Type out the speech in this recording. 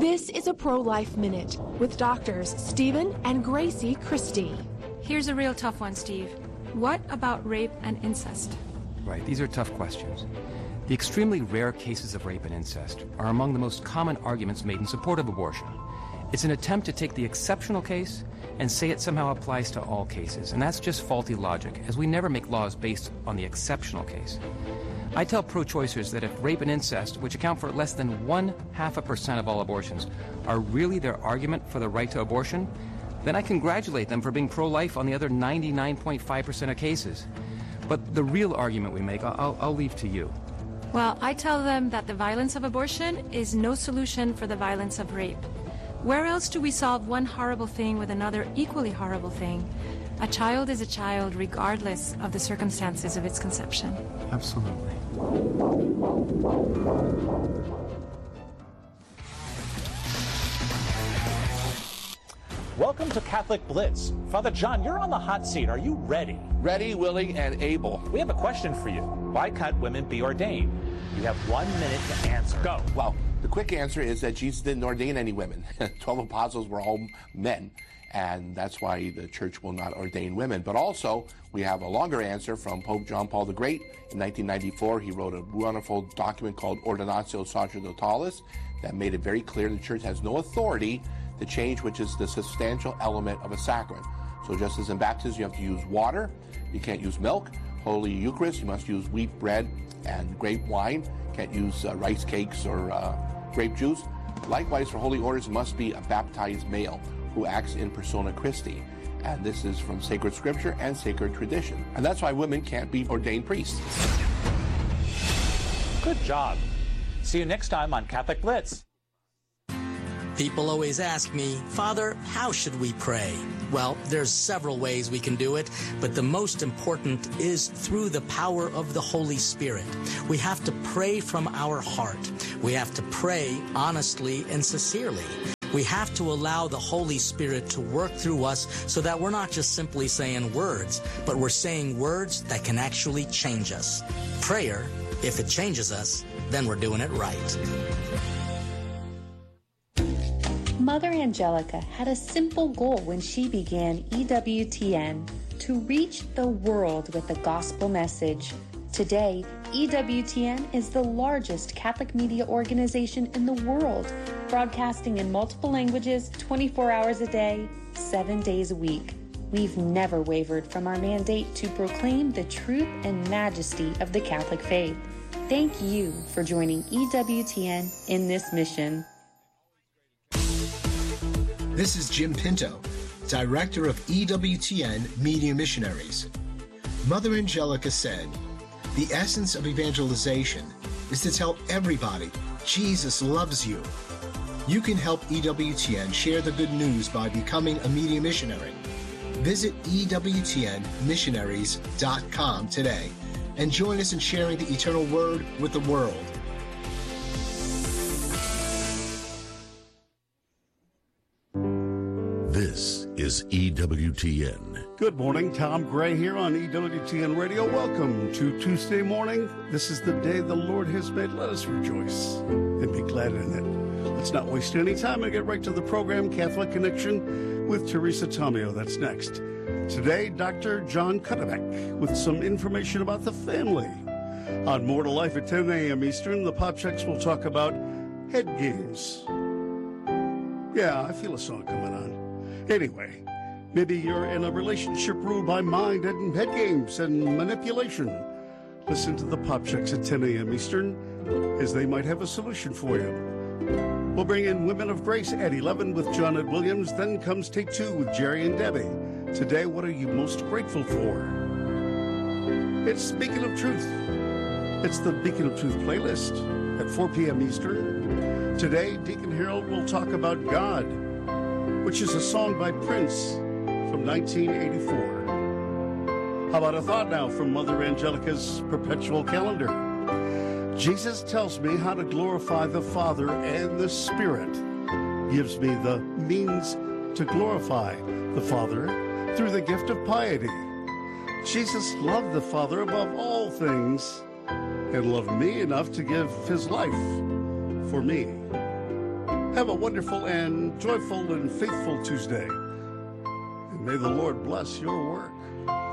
This is a Pro-Life Minute with doctors Stephen and Gracie Christie. Here's a real tough one, Steve. What about rape and incest? Right, these are tough questions. The extremely rare cases of rape and incest are among the most common arguments made in support of abortion. It's an attempt to take the exceptional case and say it somehow applies to all cases, and that's just faulty logic, as we never make laws based on the exceptional case. I tell pro-choicers that if rape and incest, which account for less than 0.5% of all abortions, are really their argument for the right to abortion, then I congratulate them for being pro-life on the other 99.5% of cases. But the real argument we make, I'll leave to you. Well, I tell them that the violence of abortion is no solution for the violence of rape. Where else do we solve one horrible thing with another equally horrible thing? A child is a child regardless of the circumstances of its conception. Absolutely. Welcome to Catholic Blitz. Father John, you're on the hot seat. Are you ready? Ready, willing, and able. We have a question for you. Why can't women be ordained? You have 1 minute to answer. Go. Well, the quick answer is that Jesus didn't ordain any women. 12 apostles were all men, and that's why the church will not ordain women. But also, we have a longer answer from Pope John Paul the Great. In 1994, he wrote a wonderful document called Ordinatio Sacerdotalis that made it very clear the church has no authority to change which is the substantial element of a sacrament. So just as in baptism, you have to use water, you can't use milk. Holy Eucharist, you must use wheat bread and grape wine. Can't use rice cakes or grape juice. Likewise, for holy orders, it must be a baptized male who acts in persona Christi. And this is from sacred scripture and sacred tradition. And that's why women can't be ordained priests. Good job. See you next time on Catholic Blitz. People always ask me, Father, how should we pray? Well, there's several ways we can do it, but the most important is through the power of the Holy Spirit. We have to pray from our heart. We have to pray honestly and sincerely. We have to allow the Holy Spirit to work through us so that we're not just simply saying words, but we're saying words that can actually change us. Prayer, if it changes us, then we're doing it right. Mother Angelica had a simple goal when she began EWTN, to reach the world with the gospel message. Today, EWTN is the largest Catholic media organization in the world, broadcasting in multiple languages 24 hours a day, 7 days a week. We've never wavered from our mandate to proclaim the truth and majesty of the Catholic faith. Thank you for joining EWTN in this mission. This is Jim Pinto, Director of EWTN Media Missionaries. Mother Angelica said, "The essence of evangelization is to tell everybody Jesus loves you." You can help EWTN share the good news by becoming a media missionary. Visit EWTNmissionaries.com today and join us in sharing the eternal word with the world. This is EWTN. Good morning, Tom Gray here on EWTN Radio. Welcome to Tuesday morning. This is the day the Lord has made. Let us rejoice and be glad in it. Let's not waste any time and get right to the program, Catholic Connection with Teresa Tomeo. That's next. Today, Dr. John Cuddeback with some information about the family. On More to Life at 10 a.m. Eastern, the Pop Checks will talk about head games. Yeah, I feel a song coming on. Anyway, maybe you're in a relationship ruled by mind and head games and manipulation. Listen to the Pop Checks at 10 a.m. Eastern, as they might have a solution for you. We'll bring in Women of Grace at 11 with John Ed Williams. Then comes Take Two with Jerry and Debbie. Today, what are you most grateful for? It's Beacon of Truth. It's the Beacon of Truth playlist at 4 p.m. Eastern. Today, Deacon Harold will talk about God, which is a song by Prince from 1984. How about a thought now from Mother Angelica's perpetual calendar? Jesus tells me how to glorify the Father, and the Spirit gives me the means to glorify the Father through the gift of piety. Jesus loved the Father above all things and loved me enough to give his life for me. Have a wonderful and joyful and faithful Tuesday. And may the Lord bless your work.